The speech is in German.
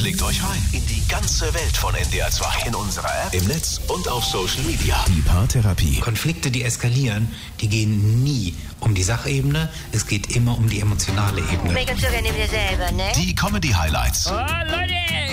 Klickt euch rein in die ganze Welt von NDR 2. In unserer App, im Netz und auf Social Media. Die Paartherapie. Konflikte, die eskalieren, die gehen nie um die Sachebene. Es geht immer um die emotionale Ebene. Milch und Zucker nehmt ihr selber, ne? Die Comedy-Highlights. Oh, Leute,